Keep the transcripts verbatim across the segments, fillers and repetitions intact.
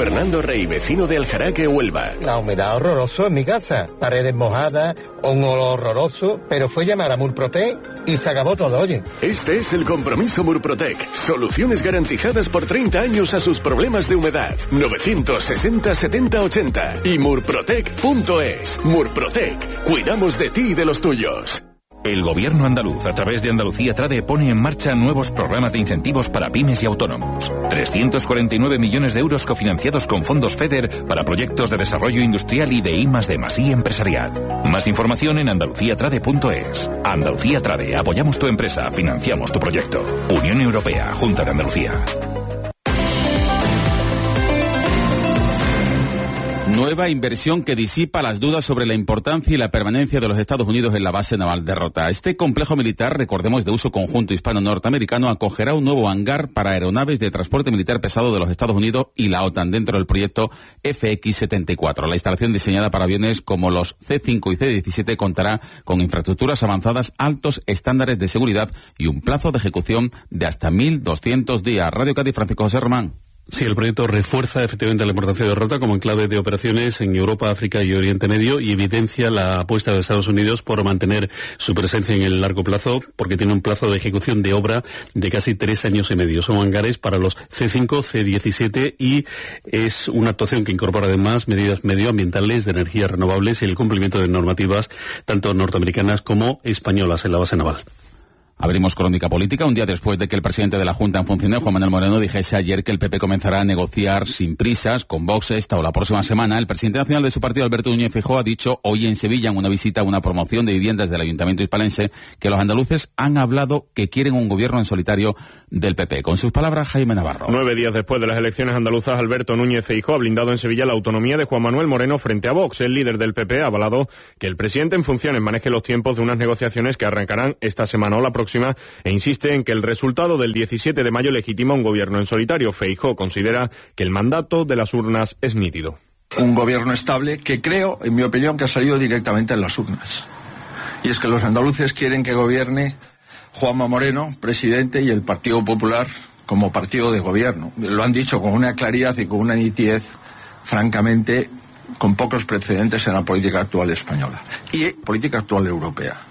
Fernando Rey, vecino de Aljaraque, Huelva. La humedad horroroso en mi casa, paredes mojadas, un olor horroroso, pero fue llamar a Murprotec y se acabó todo, oye. Este es el compromiso Murprotec. Soluciones garantizadas por treinta años a sus problemas de humedad. novecientos sesenta setenta ochenta y murprotec punto es. Murprotec. Cuidamos de ti y de los tuyos. El Gobierno andaluz, a través de Andalucía Trade, pone en marcha nuevos programas de incentivos para pymes y autónomos. trescientos cuarenta y nueve millones de euros cofinanciados con fondos FEDER para proyectos de desarrollo industrial y de I más D más I empresarial. Más información en andalucía trade punto es. Andalucía Trade, apoyamos tu empresa, financiamos tu proyecto. Unión Europea, Junta de Andalucía. Nueva inversión que disipa las dudas sobre la importancia y la permanencia de los Estados Unidos en la base naval de Rota. Este complejo militar, recordemos, de uso conjunto hispano-norteamericano, acogerá un nuevo hangar para aeronaves de transporte militar pesado de los Estados Unidos y la OTAN dentro del proyecto F X setenta y cuatro. La instalación, diseñada para aviones como los C cinco y C diecisiete, contará con infraestructuras avanzadas, altos estándares de seguridad y un plazo de ejecución de hasta mil doscientos días. Radio Cádiz, Francisco José Román. Sí, el proyecto refuerza efectivamente la importancia de Rota como enclave de operaciones en Europa, África y Oriente Medio y evidencia la apuesta de Estados Unidos por mantener su presencia en el largo plazo, porque tiene un plazo de ejecución de obra de casi tres años y medio. Son hangares para los C cinco, C diecisiete y es una actuación que incorpora además medidas medioambientales, de energías renovables y el cumplimiento de normativas tanto norteamericanas como españolas en la base naval. Abrimos crónica política un día después de que el presidente de la Junta en funciones, Juan Manuel Moreno, dijese ayer que el P P comenzará a negociar sin prisas con Vox esta o la próxima semana. El presidente nacional de su partido, Alberto Núñez Feijóo, ha dicho hoy en Sevilla, en una visita a una promoción de viviendas del Ayuntamiento hispalense, que los andaluces han hablado que quieren un gobierno en solitario del P P. Con sus palabras, Jaime Navarro. Nueve días después de las elecciones andaluzas, Alberto Núñez Feijóo ha blindado en Sevilla la autonomía de Juan Manuel Moreno frente a Vox. El líder del P P ha avalado que el presidente en funciones maneje los tiempos de unas negociaciones que arrancarán esta semana o la próxima e insiste en que el resultado del diecisiete de mayo legitima un gobierno en solitario. Feijóo considera que el mandato de las urnas es nítido. Un gobierno estable que creo, en mi opinión, que ha salido directamente en las urnas. Y es que los andaluces quieren que gobierne Juanma Moreno, presidente, y el Partido Popular como partido de gobierno. Lo han dicho con una claridad y con una nitidez, francamente, con pocos precedentes en la política actual española y política actual europea.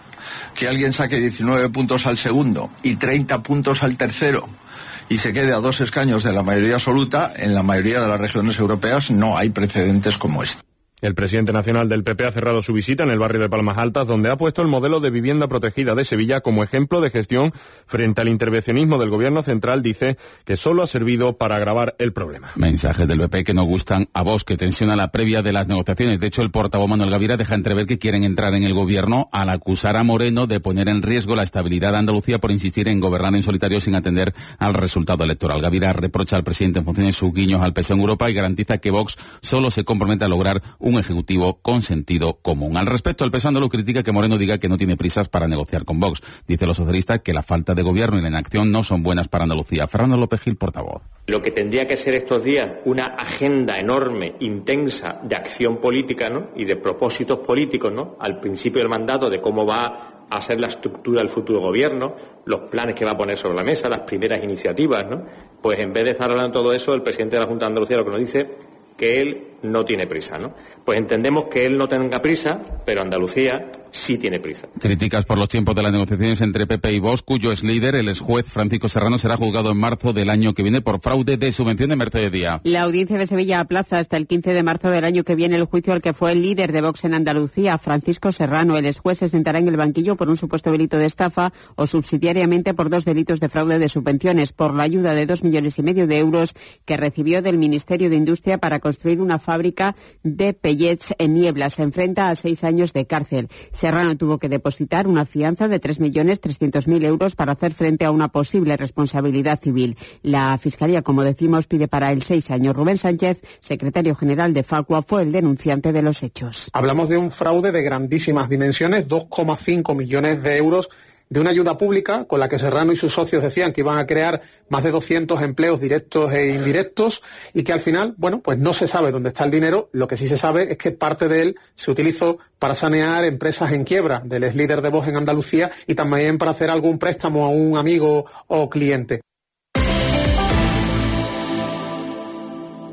Que alguien saque diecinueve puntos al segundo y treinta puntos al tercero y se quede a dos escaños de la mayoría absoluta, en la mayoría de las regiones europeas no hay precedentes como este. El presidente nacional del P P ha cerrado su visita en el barrio de Palmas Altas, donde ha puesto el modelo de vivienda protegida de Sevilla como ejemplo de gestión frente al intervencionismo del gobierno central. Dice que solo ha servido para agravar el problema. Mensajes del P P que no gustan a Vox, que tensiona la previa de las negociaciones. De hecho, el portavoz Manuel Gavira deja entrever que quieren entrar en el gobierno al acusar a Moreno de poner en riesgo la estabilidad de Andalucía por insistir en gobernar en solitario sin atender al resultado electoral. Gavira reprocha al presidente en funciones sus guiños al P S O en Europa y garantiza que Vox solo se compromete a lograr un un ejecutivo con sentido común. Al respecto, el P S O andaluz critica que Moreno diga que no tiene prisas para negociar con Vox. Dice los socialistas que la falta de gobierno y la inacción no son buenas para Andalucía. Fernando López Gil, portavoz. Lo que tendría que ser estos días una agenda enorme, intensa, de acción política, ¿no?, y de propósitos políticos, ¿no?, al principio del mandato, de cómo va a ser la estructura del futuro gobierno, los planes que va a poner sobre la mesa, las primeras iniciativas, ¿no? Pues en vez de estar hablando de todo eso, el presidente de la Junta de Andalucía lo que nos dice que él no tiene prisa, ¿no? Pues entendemos que él no tenga prisa, pero Andalucía sí tiene prisa. Críticas por los tiempos de las negociaciones entre P P y Vox, cuyo ex líder, el ex juez Francisco Serrano, será juzgado en marzo del año que viene por fraude de subvención de Mercedes Díaz. La audiencia de Sevilla aplaza hasta el quince de marzo del año que viene el juicio al que fue el líder de Vox en Andalucía, Francisco Serrano. El ex juez se sentará en el banquillo por un supuesto delito de estafa o subsidiariamente por dos delitos de fraude de subvenciones, por la ayuda de dos millones y medio de euros que recibió del Ministerio de Industria para construir una fábrica de pellets en Niebla. Se enfrenta a seis años de cárcel. Serrano tuvo que depositar una fianza de tres millones trescientos mil euros para hacer frente a una posible responsabilidad civil. La Fiscalía, como decimos, pide para él seis años. Rubén Sánchez, secretario general de Facua, fue el denunciante de los hechos. Hablamos de un fraude de grandísimas dimensiones, dos coma cinco millones de euros de una ayuda pública con la que Serrano y sus socios decían que iban a crear más de doscientos empleos directos e indirectos y que al final, bueno, pues no se sabe dónde está el dinero. Lo que sí se sabe es que parte de él se utilizó para sanear empresas en quiebra del ex líder de Vox en Andalucía y también para hacer algún préstamo a un amigo o cliente.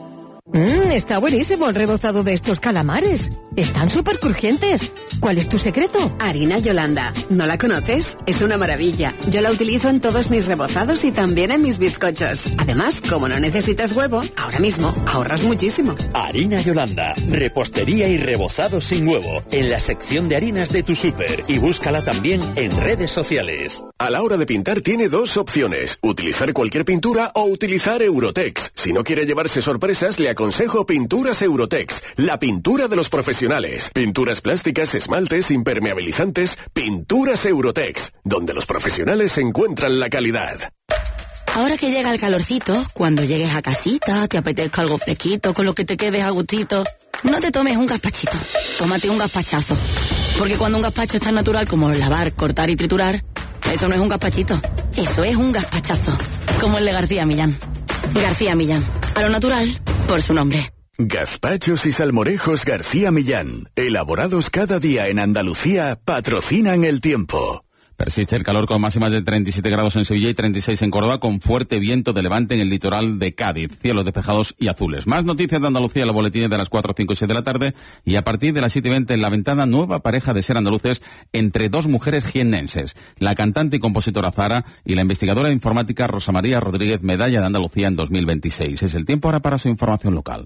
Mmm, está buenísimo el rebozado de estos calamares. Están súper crujientes. ¿Cuál es tu secreto? Harina Yolanda. ¿No la conoces? Es una maravilla. Yo la utilizo en todos mis rebozados y también en mis bizcochos. Además, como no necesitas huevo, ahora mismo ahorras muchísimo. Harina Yolanda. Repostería y rebozado sin huevo. En la sección de harinas de tu súper. Y búscala también en redes sociales. A la hora de pintar tiene dos opciones. Utilizar cualquier pintura o utilizar Eurotex. Si no quiere llevarse sorpresas, le aconsejo Pinturas Eurotex, la pintura de los profesionales. Pinturas plásticas, esmaltes, impermeabilizantes, Pinturas Eurotex, donde los profesionales encuentran la calidad. Ahora que llega el calorcito, cuando llegues a casita, te apetezca algo fresquito, con lo que te quedes a gustito, no te tomes un gazpachito, tómate un gazpachazo. Porque cuando un gazpacho es tan natural como lavar, cortar y triturar, eso no es un gazpachito, eso es un gazpachazo, como el de García Millán. García Millán, a lo natural, por su nombre. Gazpachos y salmorejos García Millán, elaborados cada día en Andalucía, patrocinan el tiempo. Persiste el calor con máximas de treinta y siete grados en Sevilla y treinta y seis en Córdoba, con fuerte viento de levante en el litoral de Cádiz, cielos despejados y azules. Más noticias de Andalucía en los boletines de las cuatro, cinco y seis de la tarde, y a partir de las siete y veinte en La Ventana, nueva pareja de ser andaluces entre dos mujeres jiennenses, la cantante y compositora Zara y la investigadora de informática Rosa María Rodríguez, medalla de Andalucía en dos mil veintiséis. Es el tiempo ahora para su información local.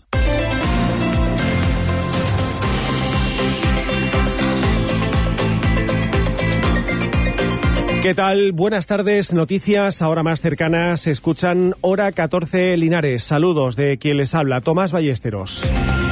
¿Qué tal? Buenas tardes. Noticias ahora más cercanas. Se escuchan Hora catorce Linares. Saludos de quien les habla, Tomás Ballesteros.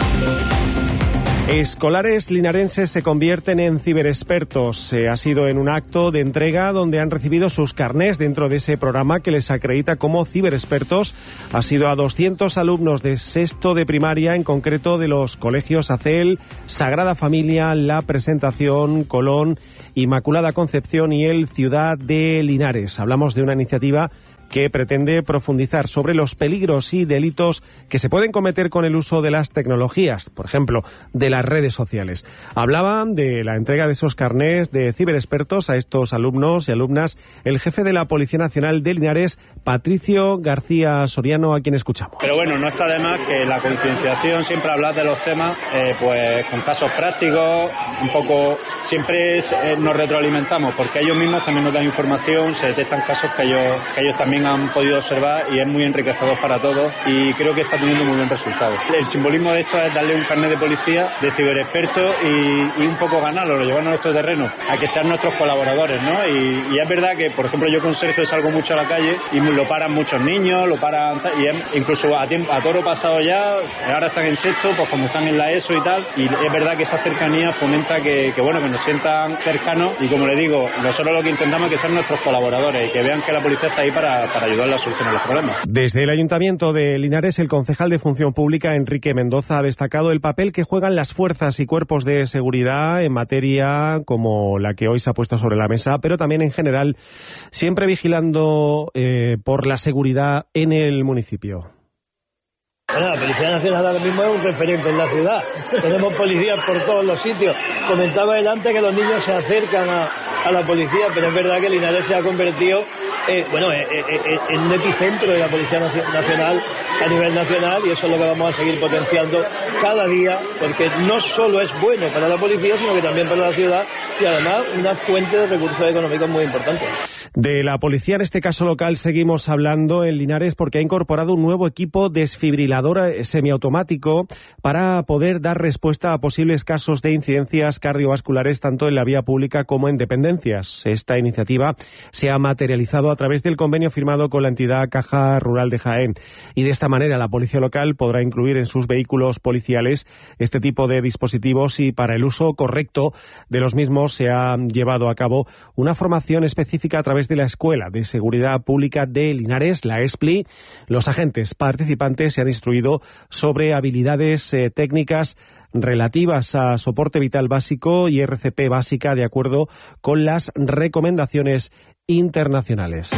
Escolares linarenses se convierten en ciberexpertos. Eh, ha sido en un acto de entrega donde han recibido sus carnés dentro de ese programa que les acredita como ciberexpertos. Ha sido a doscientos alumnos de sexto de primaria, en concreto de los colegios Acel, Sagrada Familia, La Presentación, Colón, Inmaculada Concepción y el Ciudad de Linares. Hablamos de una iniciativa que pretende profundizar sobre los peligros y delitos que se pueden cometer con el uso de las tecnologías, por ejemplo, de las redes sociales. Hablaban de la entrega de esos carnés de ciberexpertos a estos alumnos y alumnas el jefe de la Policía Nacional de Linares, Patricio García Soriano, a quien escuchamos. Pero bueno, no está de más que la concienciación, siempre hablar de los temas, eh, pues con casos prácticos, un poco, siempre es, eh, nos retroalimentamos, porque ellos mismos también nos dan información, se detectan casos que ellos, que ellos también han podido observar y es muy enriquecedor para todos y creo que está teniendo muy buen resultado. El simbolismo de esto es darle un carnet de policía, de ciberexperto y, y un poco ganarlo, llevarnos a nuestro terreno, a que sean nuestros colaboradores, ¿no? Y, y es verdad que, por ejemplo, yo con Sergio salgo mucho a la calle y lo paran muchos niños, lo paran, y es, incluso a, tiempo, a toro pasado ya, ahora están en sexto, pues como están en la ESO y tal, y es verdad que esa cercanía fomenta que, que bueno, que nos sientan cercanos y, como le digo, nosotros lo que intentamos es que sean nuestros colaboradores y que vean que la policía está ahí para para ayudarle a solucionar los problemas. Desde el Ayuntamiento de Linares, el concejal de Función Pública, Enrique Mendoza, ha destacado el papel que juegan las fuerzas y cuerpos de seguridad en materia como la que hoy se ha puesto sobre la mesa, pero también en general, siempre vigilando eh, por la seguridad en el municipio. Bueno, la Policía Nacional ahora mismo es un referente en la ciudad. Tenemos policías por todos los sitios. Comentaba él antes que los niños se acercan a, a la policía, pero es verdad que Linares se ha convertido eh, bueno, eh, eh, en un epicentro de la Policía Nacional a nivel nacional, y eso es lo que vamos a seguir potenciando cada día, porque no solo es bueno para la policía, sino que también para la ciudad, y además una fuente de recursos económicos muy importante. De la policía, en este caso local, seguimos hablando en Linares porque ha incorporado un nuevo equipo desfibrilador semiautomático para poder dar respuesta a posibles casos de incidencias cardiovasculares tanto en la vía pública como en dependencias. Esta iniciativa se ha materializado a través del convenio firmado con la entidad Caja Rural de Jaén, y de esta manera la policía local podrá incluir en sus vehículos policiales este tipo de dispositivos, y para el uso correcto de los mismos se ha llevado a cabo una formación específica a través de la Escuela de Seguridad Pública de Linares, la ESPLI. Los agentes participantes se han instruido sobre habilidades eh, técnicas relativas a soporte vital básico y R C P básica de acuerdo con las recomendaciones internacionales.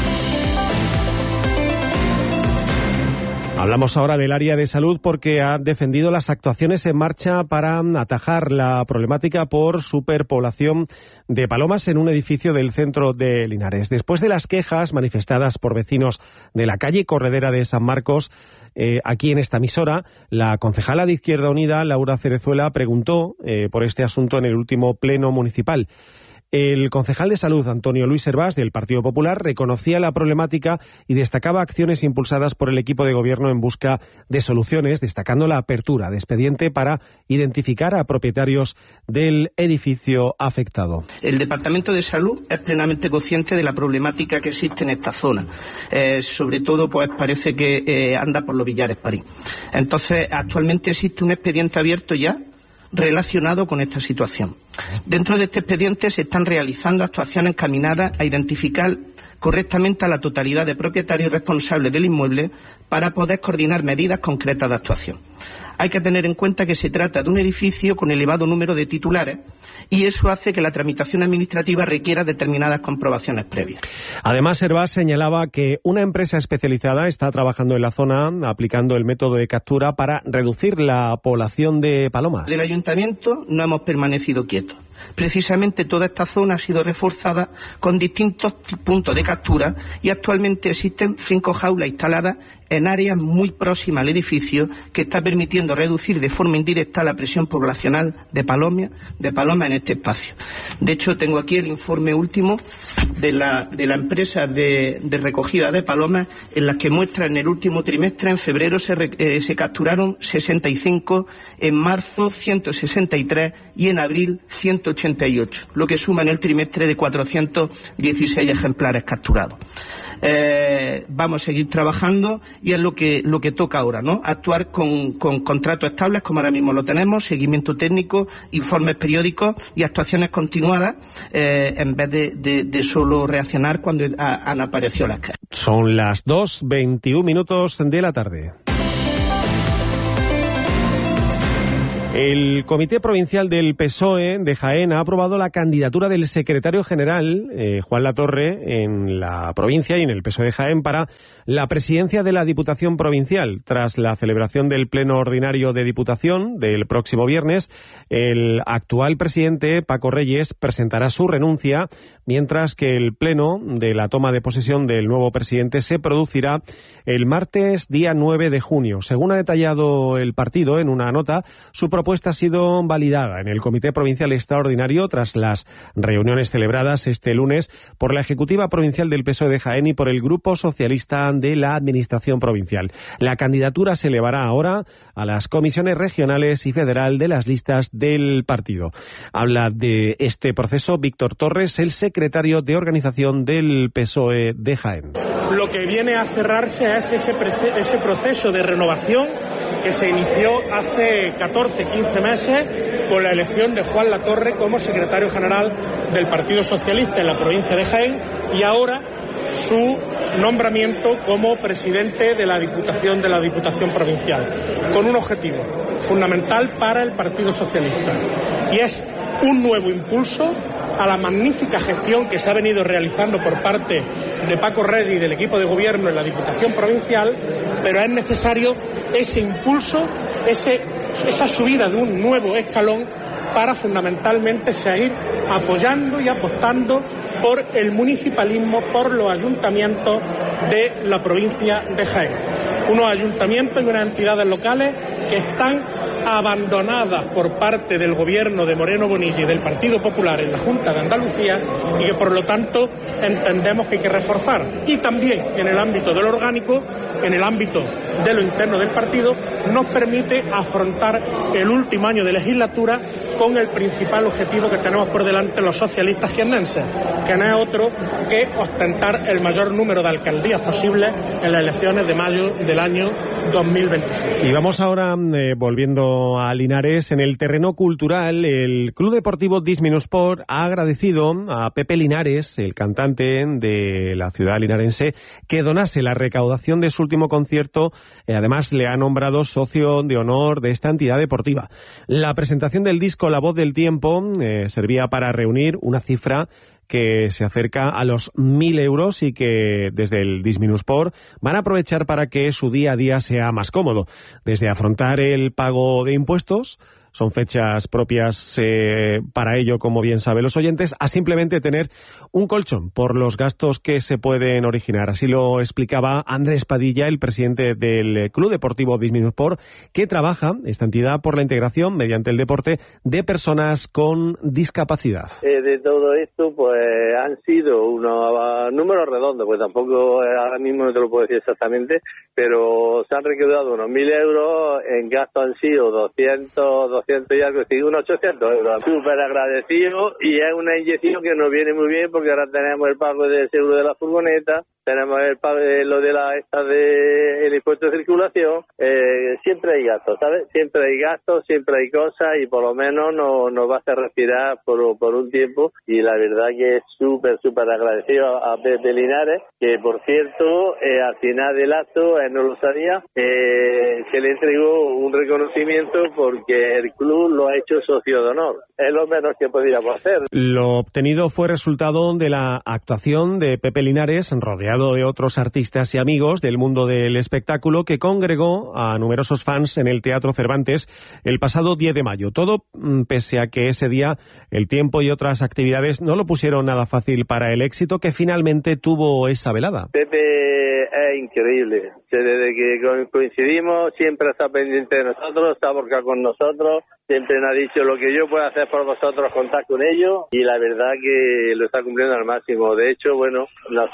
Hablamos ahora del área de salud porque ha defendido las actuaciones en marcha para atajar la problemática por superpoblación de palomas en un edificio del centro de Linares. Después de las quejas manifestadas por vecinos de la calle Corredera de San Marcos, eh, aquí en esta emisora. La concejala de Izquierda Unida, Laura Cerezuela, preguntó eh, por este asunto en el último pleno municipal. El concejal de Salud, Antonio Luis Hervás, del Partido Popular, reconocía la problemática y destacaba acciones impulsadas por el equipo de gobierno en busca de soluciones, destacando la apertura de expediente para identificar a propietarios del edificio afectado. El Departamento de Salud es plenamente consciente de la problemática que existe en esta zona. Eh, sobre todo, pues parece que eh, anda por los Villares París. Entonces, actualmente existe un expediente abierto ya relacionado con esta situación. Dentro de este expediente se están realizando actuaciones encaminadas a identificar correctamente a la totalidad de propietarios responsables del inmueble para poder coordinar medidas concretas de actuación. Hay que tener en cuenta que se trata de un edificio con elevado número de titulares y eso hace que la tramitación administrativa requiera determinadas comprobaciones previas. Además, Hervás señalaba que una empresa especializada está trabajando en la zona aplicando el método de captura para reducir la población de palomas. Del ayuntamiento no hemos permanecido quietos. Precisamente toda esta zona ha sido reforzada con distintos puntos de captura y actualmente existen cinco jaulas instaladas en áreas muy próximas al edificio que está permitiendo reducir de forma indirecta la presión poblacional de palomas, de palomas en este espacio. De hecho, tengo aquí el informe último de la, de la empresa de, de recogida de palomas en las que muestra en el último trimestre, en febrero se, eh, se capturaron sesenta y cinco, en marzo ciento sesenta y tres y en abril ciento ochenta y ocho, lo que suma en el trimestre de cuatrocientos dieciséis ejemplares capturados. Eh, vamos a seguir trabajando y es lo que lo que toca ahora, ¿no? Actuar con, con contratos estables como ahora mismo lo tenemos, seguimiento técnico, informes periódicos y actuaciones continuadas eh, en vez de, de, de solo reaccionar cuando ha, han aparecido las caras. Son las dos veintiún minutos de la tarde. El Comité Provincial del P S O E de Jaén ha aprobado la candidatura del secretario general, eh, Juan Latorre, en la provincia y en el P S O E de Jaén para la presidencia de la Diputación Provincial. Tras la celebración del Pleno Ordinario de Diputación del próximo viernes, el actual presidente, Paco Reyes, presentará su renuncia, mientras que el Pleno de la toma de posesión del nuevo presidente se producirá el martes día nueve de junio. Según ha detallado el partido en una nota, su propuesta propuesta ha sido validada en el Comité Provincial Extraordinario tras las reuniones celebradas este lunes por la Ejecutiva Provincial del P S O E de Jaén y por el Grupo Socialista de la Administración Provincial. La candidatura se elevará ahora a las comisiones regionales y federal de las listas del partido. Habla de este proceso Víctor Torres, el secretario de organización del P S O E de Jaén. Lo que viene a cerrarse es ese, ese proceso de renovación que se inició hace catorce, quince meses con la elección de Juan Latorre como secretario general del Partido Socialista en la provincia de Jaén y ahora su nombramiento como presidente de la Diputación de la Diputación Provincial, con un objetivo fundamental para el Partido Socialista, y es un nuevo impulso a la magnífica gestión que se ha venido realizando por parte de Paco Reyes y del equipo de gobierno en la Diputación Provincial, pero es necesario ese impulso, ese, esa subida de un nuevo escalón para fundamentalmente seguir apoyando y apostando por el municipalismo, por los ayuntamientos de la provincia de Jaén. Unos ayuntamientos y unas entidades locales que están abandonadas por parte del gobierno de Moreno Bonilla y del Partido Popular en la Junta de Andalucía y que por lo tanto entendemos que hay que reforzar. Y también en el ámbito del orgánico, en el ámbito de lo interno del partido, nos permite afrontar el último año de legislatura con el principal objetivo que tenemos por delante los socialistas jiennenses, que no es otro que ostentar el mayor número de alcaldías posibles en las elecciones de mayo del año dos mil veintisiete. Y vamos ahora, eh, volviendo a Linares, en el terreno cultural, el Club Deportivo Disminusport ha agradecido a Pepe Linares, el cantante de la ciudad linarense, que donase la recaudación de su último concierto. Eh, además, le ha nombrado socio de honor de esta entidad deportiva. La presentación del disco La Voz del Tiempo eh, servía para reunir una cifra que se acerca a los mil euros y que desde el Disminusport van a aprovechar para que su día a día sea más cómodo, desde afrontar el pago de impuestos, son fechas propias eh, para ello, como bien saben los oyentes, a simplemente tener un colchón por los gastos que se pueden originar. Así lo explicaba Andrés Padilla, el presidente del Club Deportivo Bisminusport, que trabaja, esta entidad, por la integración mediante el deporte de personas con discapacidad. Eh, de todo esto, pues han sido unos números redondos, pues tampoco ahora mismo no te lo puedo decir exactamente, pero se han recaudado unos mil euros, en gasto han sido doscientos, doscientos y algo, unos ochocientos euros. Súper agradecido, y es una inyección que nos viene muy bien porque ahora tenemos el pago del seguro de la furgoneta, tenemos el pago de lo de la esta de el impuesto de circulación, eh, siempre hay gastos, ¿sabes? Siempre hay gastos, siempre hay cosas, y por lo menos nos, nos va a hacer respirar por, por un tiempo, y la verdad que es súper, súper agradecido a Pepe Linares, que por cierto, eh, al final del acto, él no lo sabía, eh, se le entregó un reconocimiento porque el club lo ha hecho socio de honor. Es lo menos que podíamos hacer. Lo obtenido fue resultado de la actuación de Pepe Linares, rodeado de otros artistas y amigos del mundo del espectáculo, que congregó a numerosos fans en el Teatro Cervantes el pasado diez de mayo. Todo pese a que ese día el tiempo y otras actividades no lo pusieron nada fácil para el éxito que finalmente tuvo esa velada. Pepe es increíble. Desde que coincidimos siempre está pendiente de nosotros, está volcado con nosotros. Siempre nos ha dicho lo que yo pueda hacer por vosotros, contar con ellos, y la verdad que lo está cumpliendo al máximo. De hecho, bueno,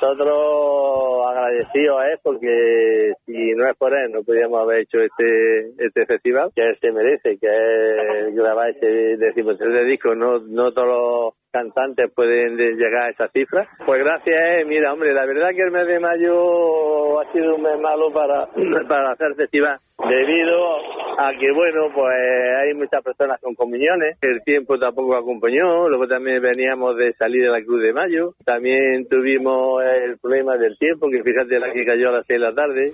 nosotros agradecidos a él, porque si no es por él no podríamos haber hecho este este festival, que él se merece, que es grabar este decimotercer disco. No, no todos los cantantes pueden llegar a esa cifra. Pues gracias a él, mira, hombre, la verdad que el mes de mayo ha sido un mes malo para, para hacer festival, debido a que, bueno, pues hay muchas personas con comuniones, el tiempo tampoco acompañó, luego también veníamos de salir de la Cruz de Mayo, también tuvimos el problema del tiempo, que fíjate la que cayó a las seis de la tarde.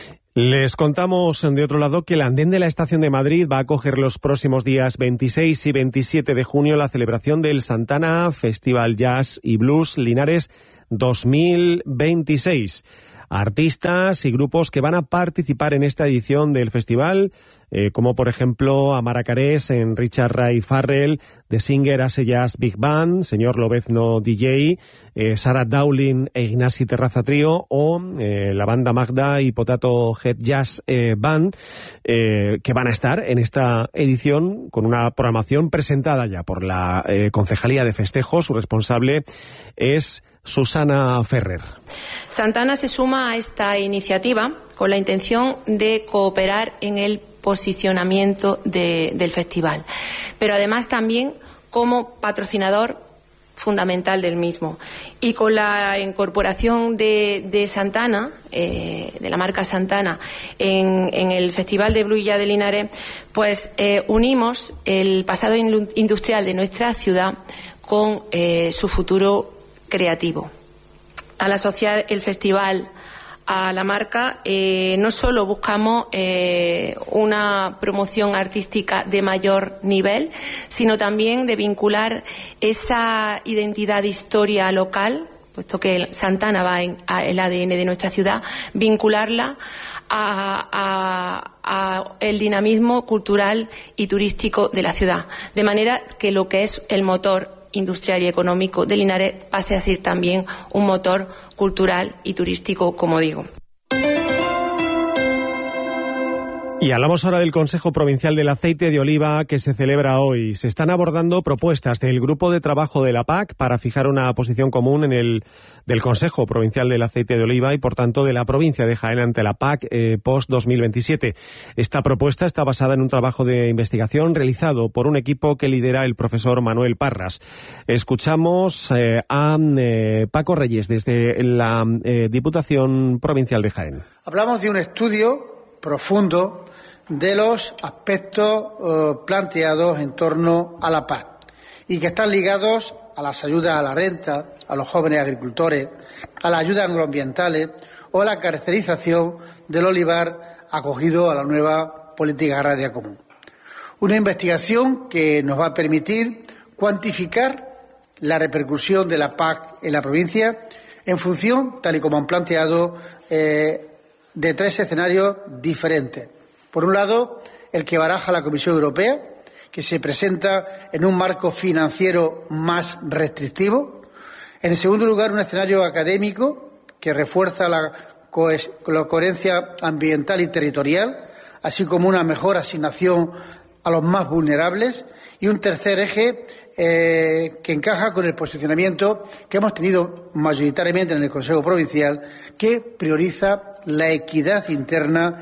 Les contamos, de otro lado, que el andén de la Estación de Madrid va a acoger los próximos días veintiséis y veintisiete de junio la celebración del Santana Festival Jazz y Blues Linares dos mil veintiséis. Artistas y grupos que van a participar en esta edición del festival, eh, como por ejemplo Amara Carés en Richard Ray Farrell, The Singer Ase Jazz Big Band, Señor Lobezno D J, eh, Sarah Dowling e Ignasi Terraza Trío, o eh, la banda Magda y Potato Head Jazz eh, Band, eh, que van a estar en esta edición con una programación presentada ya por la eh, Concejalía de Festejos. Su responsable es Susana Ferrer. Santana se suma a esta iniciativa con la intención de cooperar en el posicionamiento de, del festival, pero además también como patrocinador fundamental del mismo. Y con la incorporación de, de Santana, eh, de la marca Santana, en, en el Festival de Blues y Jazz de Linares, pues eh, unimos el pasado industrial de nuestra ciudad con eh, su futuro creativo. Al asociar el festival a la marca, eh, no solo buscamos eh, una promoción artística de mayor nivel, sino también de vincular esa identidad de historia local, puesto que Santana va en a el A D N de nuestra ciudad, vincularla a, a, a el dinamismo cultural y turístico de la ciudad, de manera que lo que es el motor industrial y económico de Linares pase a ser también un motor cultural y turístico, como digo. Y hablamos ahora del Consejo Provincial del Aceite de Oliva que se celebra hoy. Se están abordando propuestas del Grupo de Trabajo de la P A C para fijar una posición común en el del Consejo Provincial del Aceite de Oliva y, por tanto, de la provincia de Jaén ante la P A C eh, post dos mil veintisiete. Esta propuesta está basada en un trabajo de investigación realizado por un equipo que lidera el profesor Manuel Parras. Escuchamos eh, a eh, Paco Reyes desde la eh, Diputación Provincial de Jaén. Hablamos de un estudio profundo de los aspectos eh, planteados en torno a la P A C y que están ligados a las ayudas a la renta, a los jóvenes agricultores, a las ayudas agroambientales o a la caracterización del olivar acogido a la nueva política agraria común. Una investigación que nos va a permitir cuantificar la repercusión de la P A C en la provincia en función, tal y como han planteado, eh, de tres escenarios diferentes. Por un lado, el que baraja la Comisión Europea, que se presenta en un marco financiero más restrictivo. En segundo lugar, un escenario académico que refuerza la, co la coherencia ambiental y territorial, así como una mejor asignación a los más vulnerables. Y un tercer eje eh, que encaja con el posicionamiento que hemos tenido mayoritariamente en el Consejo Provincial, que prioriza la equidad interna.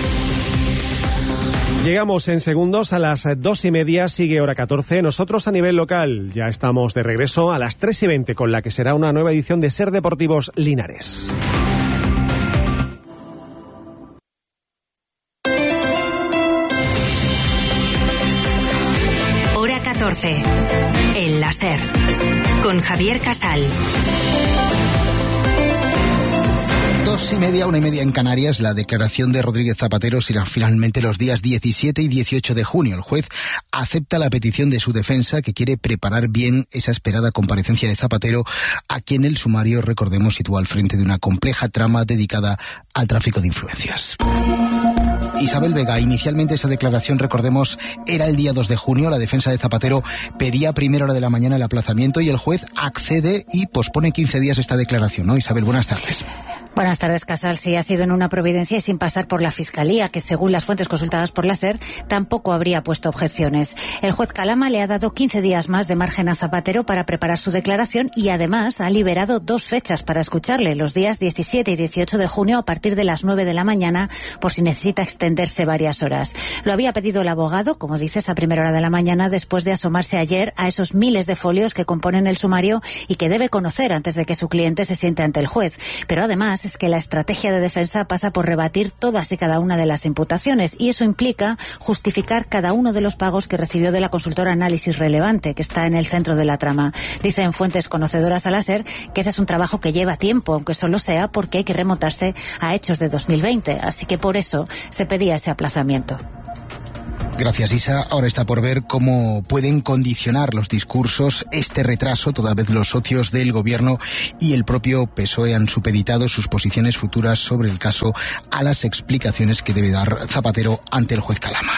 Llegamos en segundos a las dos y media, sigue hora catorce. Nosotros a nivel local ya estamos de regreso a las tres y veinte con la que será una nueva edición de Ser Deportivos Linares. Hora catorce. El Láser. Con Javier Casal. Dos y media, una y media en Canarias, la declaración de Rodríguez Zapatero será finalmente los días diecisiete y dieciocho de junio. El juez acepta la petición de su defensa, que quiere preparar bien esa esperada comparecencia de Zapatero, a quien el sumario, recordemos, sitúa al frente de una compleja trama dedicada al tráfico de influencias. Isabel Vega, inicialmente esa declaración, recordemos, era el día dos de junio. La defensa de Zapatero pedía a primera hora de la mañana el aplazamiento y el juez accede y pospone quince días esta declaración, ¿no? Isabel, buenas tardes. Buenas tardes, Casal. Sí, ha sido en una providencia y sin pasar por la Fiscalía, que según las fuentes consultadas por la SER, tampoco habría puesto objeciones. El juez Calama le ha dado quince días más de margen a Zapatero para preparar su declaración y además ha liberado dos fechas para escucharle, los días diecisiete y dieciocho de junio a partir de las nueve de la mañana, por si necesita extenderse varias horas. Lo había pedido el abogado, como dices, a primera hora de la mañana, después de asomarse ayer a esos miles de folios que componen el sumario y que debe conocer antes de que su cliente se siente ante el juez. Pero además es que la estrategia de defensa pasa por rebatir todas y cada una de las imputaciones y eso implica justificar cada uno de los pagos que recibió de la consultora Análisis Relevante, que está en el centro de la trama. Dicen fuentes conocedoras a la SER que ese es un trabajo que lleva tiempo, aunque solo sea porque hay que remontarse a hechos de dos mil veinte, así que por eso se pedía ese aplazamiento. Gracias, Isa. Ahora está por ver cómo pueden condicionar los discursos este retraso, toda vez los socios del Gobierno y el propio P S O E han supeditado sus posiciones futuras sobre el caso a las explicaciones que debe dar Zapatero ante el juez Calama.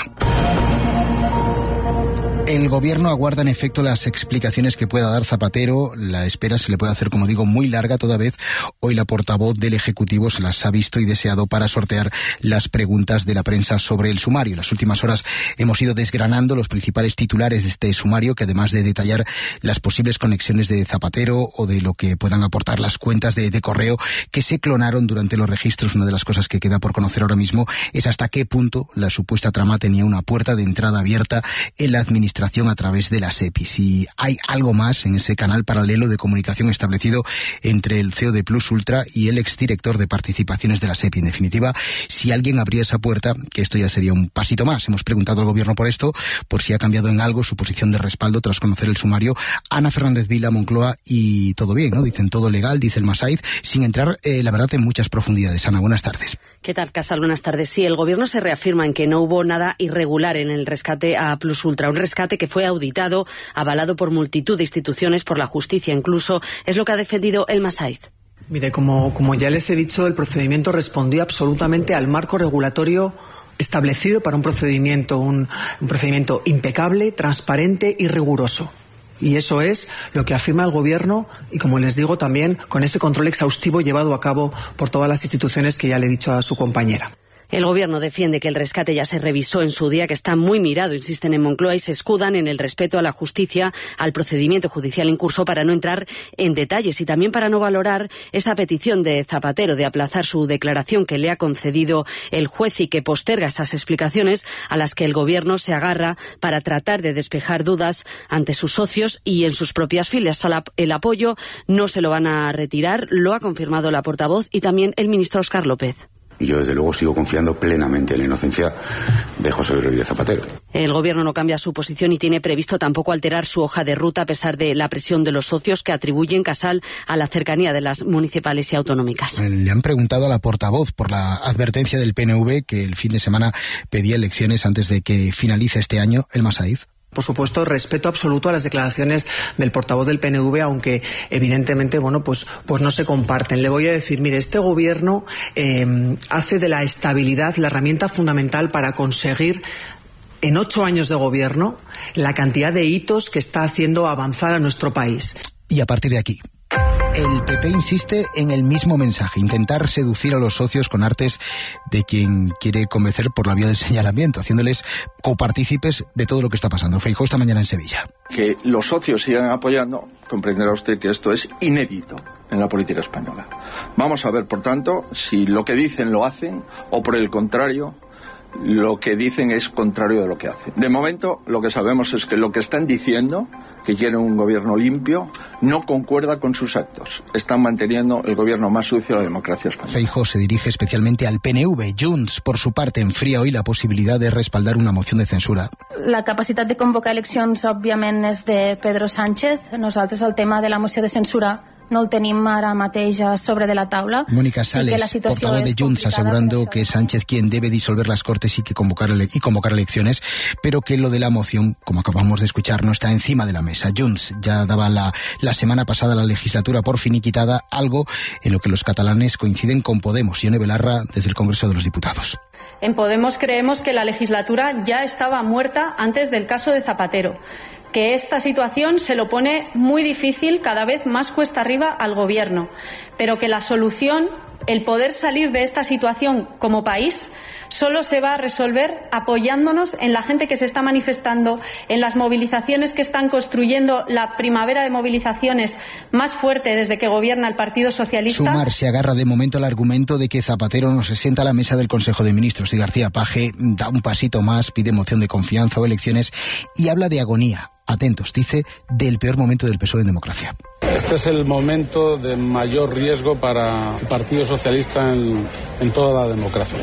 El Gobierno aguarda en efecto las explicaciones que pueda dar Zapatero. La espera se le puede hacer, como digo, muy larga toda vez. Hoy la portavoz del Ejecutivo se las ha visto y deseado para sortear las preguntas de la prensa sobre el sumario. En las últimas horas hemos ido desgranando los principales titulares de este sumario, que además de detallar las posibles conexiones de Zapatero o de lo que puedan aportar las cuentas de, de correo que se clonaron durante los registros, una de las cosas que queda por conocer ahora mismo es hasta qué punto la supuesta trama tenía una puerta de entrada abierta en la administración a través de la SEPI. Si hay algo más en ese canal paralelo de comunicación establecido entre el C E O de Plus Ultra y el exdirector de participaciones de la SEPI. En definitiva, si alguien abría esa puerta, que esto ya sería un pasito más. Hemos preguntado al Gobierno por esto, por si ha cambiado en algo su posición de respaldo tras conocer el sumario. Ana Fernández Vila, Moncloa, y todo bien, ¿no? Dicen todo legal, dice el Masaiz, sin entrar, eh, la verdad, en muchas profundidades. Ana, buenas tardes. ¿Qué tal, Casal? Buenas tardes. Sí, el Gobierno se reafirma en que no hubo nada irregular en el rescate a Plus Ultra, un rescate que fue auditado, avalado por multitud de instituciones, por la justicia incluso, es lo que ha defendido el Masaiz. Mire, como, como ya les he dicho, el procedimiento respondió absolutamente al marco regulatorio establecido para un procedimiento, un, un procedimiento impecable, transparente y riguroso. Y eso es lo que afirma el Gobierno y, como les digo, también con ese control exhaustivo llevado a cabo por todas las instituciones que ya le he dicho a su compañera. El Gobierno defiende que el rescate ya se revisó en su día, que está muy mirado, insisten en Moncloa, y se escudan en el respeto a la justicia, al procedimiento judicial en curso, para no entrar en detalles y también para no valorar esa petición de Zapatero de aplazar su declaración que le ha concedido el juez y que posterga esas explicaciones a las que el Gobierno se agarra para tratar de despejar dudas ante sus socios y en sus propias filas. El apoyo no se lo van a retirar, lo ha confirmado la portavoz y también el ministro Óscar López. Y yo, desde luego, sigo confiando plenamente en la inocencia de José Luis Rodríguez Zapatero. El Gobierno no cambia su posición y tiene previsto tampoco alterar su hoja de ruta a pesar de la presión de los socios que atribuyen Casal a la cercanía de las municipales y autonómicas. Le han preguntado a la portavoz por la advertencia del P N V que el fin de semana pedía elecciones antes de que finalice este año. El Masaiz. Por supuesto, respeto absoluto a las declaraciones del portavoz del P N V, aunque evidentemente, bueno, pues, pues no se comparten. Le voy a decir, mire, este Gobierno eh, hace de la estabilidad la herramienta fundamental para conseguir en ocho años de gobierno, la cantidad de hitos que está haciendo avanzar a nuestro país. Y a partir de aquí, el P P insiste en el mismo mensaje, intentar seducir a los socios con artes de quien quiere convencer por la vía del señalamiento, haciéndoles copartícipes de todo lo que está pasando. Feijóo esta mañana en Sevilla. Que los socios sigan apoyando, comprenderá usted que esto es inédito en la política española. Vamos a ver, por tanto, si lo que dicen lo hacen o, por el contrario, lo que dicen es contrario de lo que hacen. De momento, lo que sabemos es que lo que están diciendo, que quieren un gobierno limpio, no concuerda con sus actos. Están manteniendo el gobierno más sucio de la democracia española. Feijóo se dirige especialmente al P N V. Junts, por su parte, enfría hoy la posibilidad de respaldar una moción de censura. La capacitat de convocar eleccions, òbviament, és de Pedro Sánchez. Nosaltres el tema de la moció de censura no el tenim ara mateix sobre de la taula. Mónica Sales, sí, portavoz de Junts, asegurando que es Sánchez quien debe disolver las Cortes y que convocar y convocar elecciones, pero que lo de la moción, como acabamos de escuchar, no está encima de la mesa. Junts ya daba la, la semana pasada la legislatura por finiquitada, algo en lo que los catalanes coinciden con Podemos. Ione Belarra, desde el Congreso de los Diputados. En Podemos creemos que la legislatura ya estaba muerta antes del caso de Zapatero, que esta situación se lo pone muy difícil, cada vez más cuesta arriba al Gobierno, pero que la solución, el poder salir de esta situación como país, solo se va a resolver apoyándonos en la gente que se está manifestando, en las movilizaciones que están construyendo la primavera de movilizaciones más fuerte desde que gobierna el Partido Socialista. Sumar se agarra de momento al argumento de que Zapatero no se sienta a la mesa del Consejo de Ministros y García Paje da un pasito más, pide moción de confianza o elecciones y habla de agonía. Atentos, dice, del peor momento del P S O E en democracia. Este es el momento de mayor riesgo para el Partido Socialista en, en toda la democracia.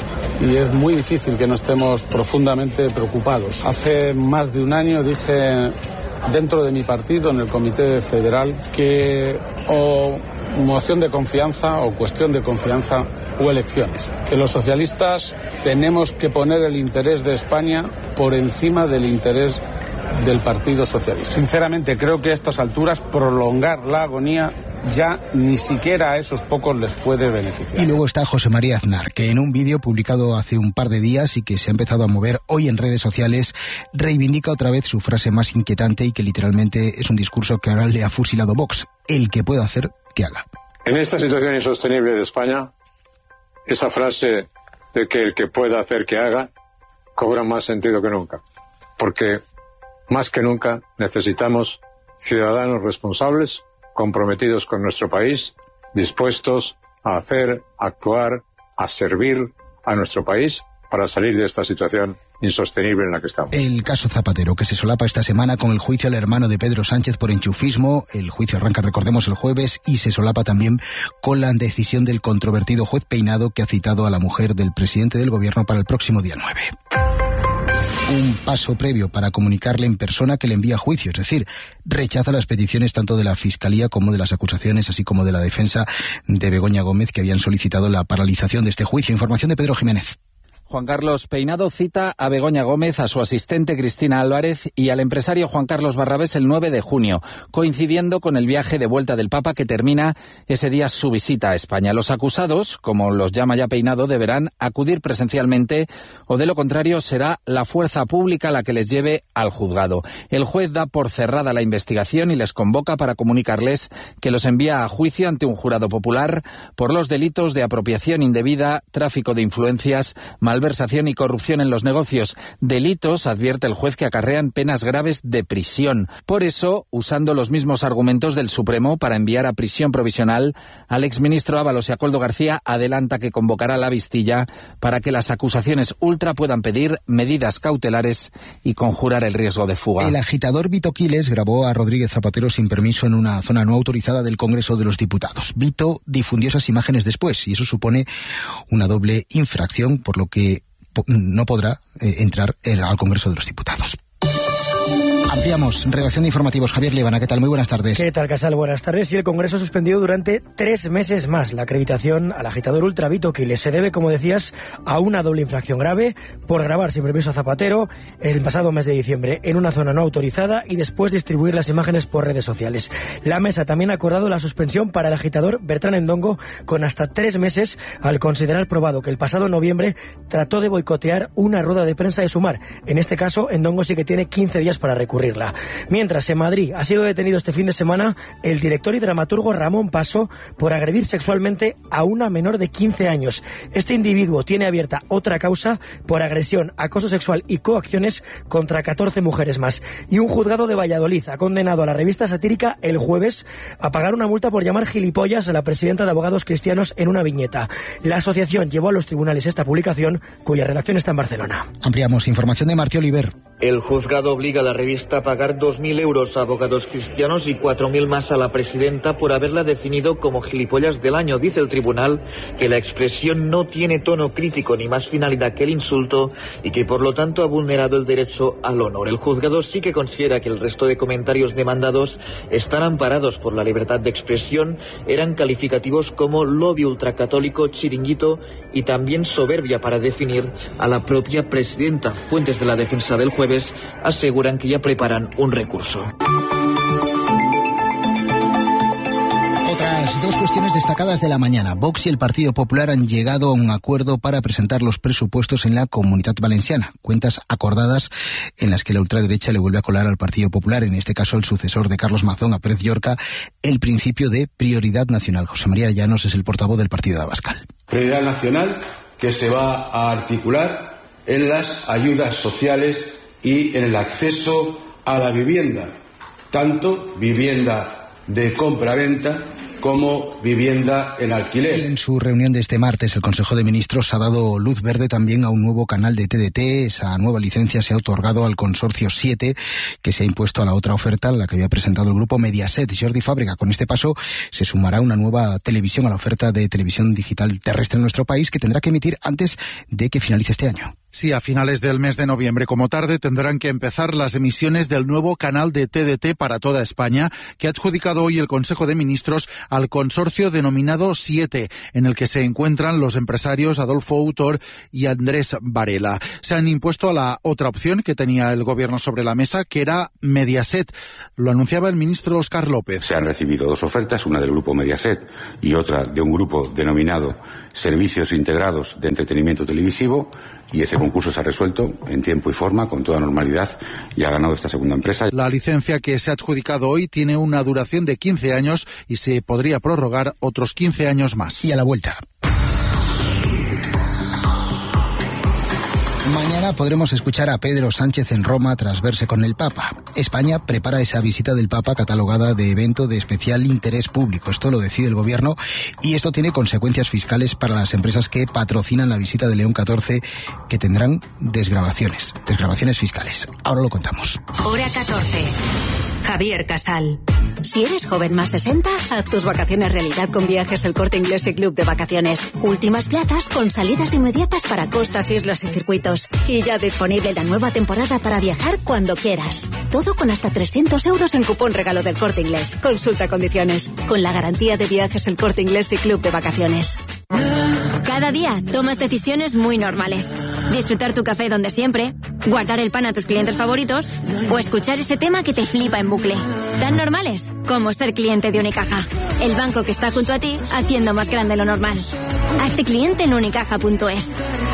Y es muy difícil que no estemos profundamente preocupados. Hace más de un año dije dentro de mi partido, en el Comité Federal, que o moción de confianza o cuestión de confianza o elecciones. Que los socialistas tenemos que poner el interés de España por encima del interés del Partido Socialista. Sinceramente, creo que a estas alturas prolongar la agonía ya ni siquiera a esos pocos les puede beneficiar. Y luego está José María Aznar, que en un vídeo publicado hace un par de días y que se ha empezado a mover hoy en redes sociales, reivindica otra vez su frase más inquietante y que literalmente es un discurso que ahora le ha fusilado Vox. El que pueda hacer, que haga. En esta situación insostenible de España, esa frase de que el que pueda hacer, que haga, cobra más sentido que nunca. Porque más que nunca necesitamos ciudadanos responsables, comprometidos con nuestro país, dispuestos a hacer, a actuar, a servir a nuestro país para salir de esta situación insostenible en la que estamos. El caso Zapatero, que se solapa esta semana con el juicio al hermano de Pedro Sánchez por enchufismo. El juicio arranca, recordemos, el jueves y se solapa también con la decisión del controvertido juez Peinado, que ha citado a la mujer del presidente del gobierno para el próximo día nueve. Un paso previo para comunicarle en persona que le envía a juicio, es decir, rechaza las peticiones tanto de la Fiscalía como de las acusaciones, así como de la defensa de Begoña Gómez, que habían solicitado la paralización de este juicio. Información de Pedro Jiménez. Juan Carlos Peinado cita a Begoña Gómez, a su asistente Cristina Álvarez y al empresario Juan Carlos Barrabés el nueve de junio, coincidiendo con el viaje de vuelta del Papa que termina ese día su visita a España. Los acusados, como los llama ya Peinado, deberán acudir presencialmente o de lo contrario será la fuerza pública la que les lleve al juzgado. El juez da por cerrada la investigación y les convoca para comunicarles que los envía a juicio ante un jurado popular por los delitos de apropiación indebida, tráfico de influencias, malversación y corrupción en los negocios, delitos, advierte el juez, que acarrean penas graves de prisión. Por eso, usando los mismos argumentos del Supremo para enviar a prisión provisional al exministro Ábalos y a Koldo García, adelanta que convocará la vistilla para que las acusaciones ultra puedan pedir medidas cautelares y conjurar el riesgo de fuga. El agitador Vito Quiles grabó a Rodríguez Zapatero sin permiso en una zona no autorizada del Congreso de los Diputados. Vito difundió esas imágenes después y eso supone una doble infracción, por lo que no podrá eh, entrar al Congreso de los Diputados. Ampliamos. Redacción de informativos. Javier Líbana, ¿qué tal? Muy buenas tardes. ¿Qué tal, Casal? Buenas tardes. Y el Congreso ha suspendido durante tres meses más la acreditación al agitador ultra Vito Quiles. Se debe, como decías, a una doble infracción grave por grabar sin permiso a Zapatero el pasado mes de diciembre en una zona no autorizada y después distribuir las imágenes por redes sociales. La mesa también ha acordado la suspensión para el agitador Bertrán Endongo con hasta tres meses al considerar probado que el pasado noviembre trató de boicotear una rueda de prensa de Sumar. En este caso, Endongo sí que tiene quince días para recurrirla. Mientras, en Madrid ha sido detenido este fin de semana el director y dramaturgo Ramón Paso por agredir sexualmente a una menor de quince años. Este individuo tiene abierta otra causa por agresión, acoso sexual y coacciones contra catorce mujeres más. Y un juzgado de Valladolid ha condenado a la revista satírica El Jueves a pagar una multa por llamar gilipollas a la presidenta de Abogados Cristianos en una viñeta. La asociación llevó a los tribunales esta publicación, cuya redacción está en Barcelona. Ampliamos. Información de Martí Oliver. El juzgado obliga a la revista a pagar dos mil euros a Abogados Cristianos y cuatro mil más a la presidenta por haberla definido como gilipollas del año. Dice el tribunal que la expresión no tiene tono crítico ni más finalidad que el insulto y que por lo tanto ha vulnerado el derecho al honor. El juzgado sí que considera que el resto de comentarios demandados están amparados por la libertad de expresión, eran calificativos como lobby ultracatólico, chiringuito y también soberbia para definir a la propia presidenta. Fuentes de la defensa del jueves aseguran que ya preparan un recurso. Otras dos cuestiones destacadas de la mañana. Vox y el Partido Popular han llegado a un acuerdo para presentar los presupuestos en la Comunitat Valenciana. Cuentas acordadas en las que la ultraderecha le vuelve a colar al Partido Popular, en este caso el sucesor de Carlos Mazón, a Pérez Llorca, el principio de prioridad nacional. José María Llanos es el portavoz del partido de Abascal. Prioridad nacional que se va a articular en las ayudas sociales y en el acceso a la vivienda, tanto vivienda de compra-venta como vivienda en alquiler. En su reunión de este martes, el Consejo de Ministros ha dado luz verde también a un nuevo canal de T D T. Esa nueva licencia se ha otorgado al Consorcio siete, que se ha impuesto a la otra oferta, la que había presentado el grupo Mediaset. Jordi Fábrega, con este paso se sumará una nueva televisión a la oferta de televisión digital terrestre en nuestro país, que tendrá que emitir antes de que finalice este año. Sí, a finales del mes de noviembre, como tarde, tendrán que empezar las emisiones del nuevo canal de T D T para toda España, que ha adjudicado hoy el Consejo de Ministros al consorcio denominado siete, en el que se encuentran los empresarios Adolfo Autor y Andrés Varela. Se han impuesto a la otra opción que tenía el Gobierno sobre la mesa, que era Mediaset. Lo anunciaba el ministro Óscar López. Se han recibido dos ofertas, una del grupo Mediaset y otra de un grupo denominado Servicios Integrados de Entretenimiento Televisivo, y ese concurso se ha resuelto en tiempo y forma, con toda normalidad, y ha ganado esta segunda empresa. La licencia que se ha adjudicado hoy tiene una duración de quince años y se podría prorrogar otros quince años más. Y a la vuelta. Mañana podremos escuchar a Pedro Sánchez en Roma tras verse con el Papa. España prepara esa visita del Papa catalogada de evento de especial interés público. Esto lo decide el Gobierno y esto tiene consecuencias fiscales para las empresas que patrocinan la visita de León catorce, que tendrán desgravaciones, desgravaciones fiscales. Ahora lo contamos. Hora catorce. Javier Casal. Si eres joven más sesenta, haz tus vacaciones realidad con Viajes El Corte Inglés y Club de Vacaciones. Últimas plazas con salidas inmediatas para costas, islas y circuitos. Y ya disponible la nueva temporada para viajar cuando quieras. Todo con hasta trescientos euros en cupón regalo del Corte Inglés. Consulta condiciones. Con la garantía de Viajes El Corte Inglés y Club de Vacaciones. Cada día tomas decisiones muy normales. Disfrutar tu café donde siempre, guardar el pan a tus clientes favoritos o escuchar ese tema que te flipa en bucle. Tan normales como ser cliente de Unicaja. El banco que está junto a ti haciendo más grande lo normal. Hazte cliente en unicaja punto es.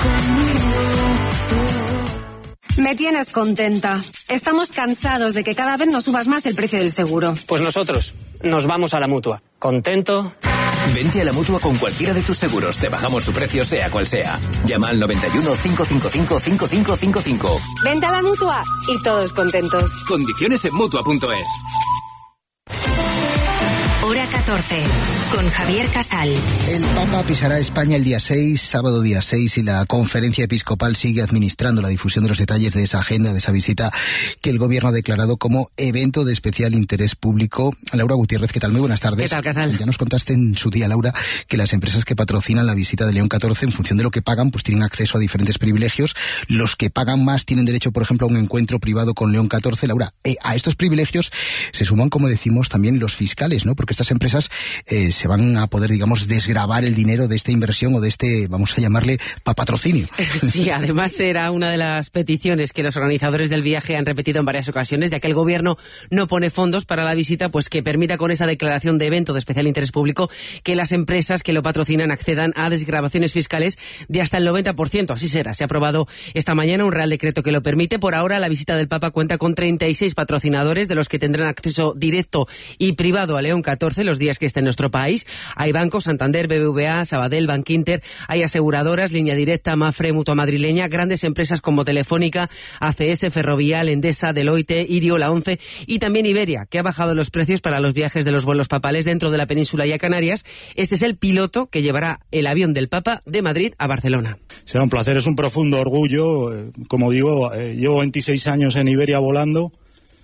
Me tienes contenta. Estamos cansados de que cada vez nos subas más el precio del seguro. Pues nosotros nos vamos a la Mutua. Contento. Vente a la Mutua con cualquiera de tus seguros. Te bajamos su precio sea cual sea. Llama al noventa y uno, cinco cinco cinco, cinco cinco cinco cinco. Vente a la Mutua y todos contentos. Condiciones en Mutua punto es. Hora catorce. con Javier Casal. El Papa pisará España el día seis, sábado día seis, y la Conferencia Episcopal sigue administrando la difusión de los detalles de esa agenda, de esa visita que el Gobierno ha declarado como evento de especial interés público. Laura Gutiérrez, ¿qué tal? Muy buenas tardes. ¿Qué tal, Casal? Ya nos contaste en su día, Laura, que las empresas que patrocinan la visita de León catorce, en función de lo que pagan, pues tienen acceso a diferentes privilegios. Los que pagan más tienen derecho, por ejemplo, a un encuentro privado con León catorce. Laura, eh, a estos privilegios se suman, como decimos, también los fiscales, ¿no? Porque estas empresas eh, se van a poder, digamos, desgravar el dinero de esta inversión o de este, vamos a llamarle, patrocinio. Sí, además era una de las peticiones que los organizadores del viaje han repetido en varias ocasiones, ya que el Gobierno no pone fondos para la visita, pues que permita con esa declaración de evento de especial interés público que las empresas que lo patrocinan accedan a desgravaciones fiscales de hasta el noventa por ciento. Así será. Se ha aprobado esta mañana un Real Decreto que lo permite. Por ahora, la visita del Papa cuenta con treinta y seis patrocinadores, de los que tendrán acceso directo y privado a León catorce los días que esté en nuestro país. Hay bancos, Santander, B B V A, Sabadell, Bankinter, hay aseguradoras, Línea Directa, Mafre, Mutua Madrileña, grandes empresas como Telefónica, A C S, Ferrovial, Endesa, Deloitte, Irio, la ONCE y también Iberia, que ha bajado los precios para los viajes de los vuelos papales dentro de la península y a Canarias. Este es el piloto que llevará el avión del Papa de Madrid a Barcelona. Será un placer, es un profundo orgullo. Como digo, eh, llevo veintiséis años en Iberia volando,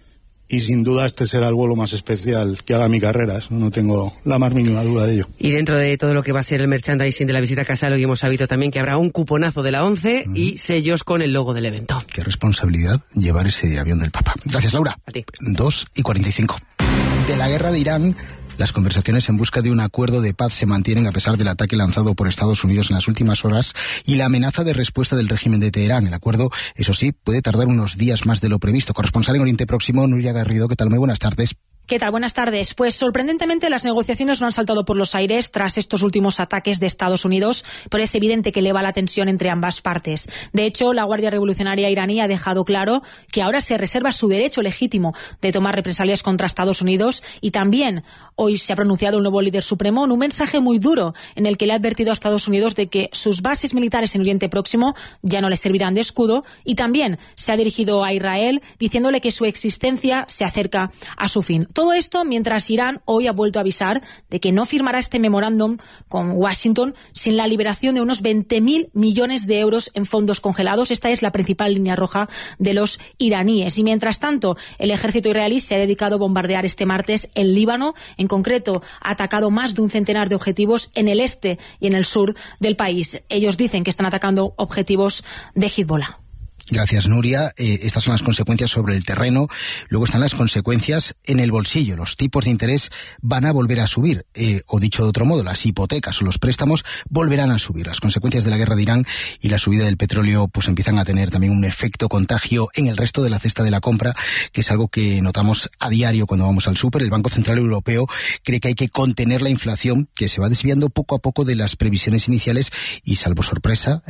y sin duda este será el vuelo más especial que haga en mi carrera, eso no tengo la más mínima duda de ello. Y dentro de todo lo que va a ser el merchandising de la visita a Casal, hoy hemos sabido también que habrá un cuponazo de la ONCE uh-huh. y sellos con el logo del evento. Qué responsabilidad llevar ese avión del Papa. Gracias, Laura. A ti. dos y cuarenta y cinco. De la guerra de Irán, las conversaciones en busca de un acuerdo de paz se mantienen a pesar del ataque lanzado por Estados Unidos en las últimas horas y la amenaza de respuesta del régimen de Teherán. El acuerdo, eso sí, puede tardar unos días más de lo previsto. Corresponsal en Oriente Próximo, Nuria Garrido, ¿qué tal? Muy buenas tardes. ¿Qué tal? Buenas tardes. Pues sorprendentemente las negociaciones no han saltado por los aires tras estos últimos ataques de Estados Unidos, pero es evidente que eleva la tensión entre ambas partes. De hecho, la Guardia Revolucionaria iraní ha dejado claro que ahora se reserva su derecho legítimo de tomar represalias contra Estados Unidos, y también hoy se ha pronunciado el nuevo líder supremo en un mensaje muy duro en el que le ha advertido a Estados Unidos de que sus bases militares en Oriente Próximo ya no le servirán de escudo, y también se ha dirigido a Israel diciéndole que su existencia se acerca a su fin. Todo esto mientras Irán hoy ha vuelto a avisar de que no firmará este memorándum con Washington sin la liberación de unos veinte mil millones de euros en fondos congelados. Esta es la principal línea roja de los iraníes. Y mientras tanto, el ejército israelí se ha dedicado a bombardear este martes el Líbano. En concreto, ha atacado más de un centenar de objetivos en el este y en el sur del país. Ellos dicen que están atacando objetivos de Hezbollah. Gracias, Nuria. Eh, estas son las consecuencias sobre el terreno. Luego están las consecuencias en el bolsillo. Los tipos de interés van a volver a subir. Eh, o dicho de otro modo, las hipotecas o los préstamos volverán a subir. Las consecuencias de la guerra de Irán y la subida del petróleo pues empiezan a tener también un efecto contagio en el resto de la cesta de la compra, que es algo que notamos a diario cuando vamos al súper. El Banco Central Europeo cree que hay que contener la inflación, que se va desviando poco a poco de las previsiones iniciales y, salvo sorpresa,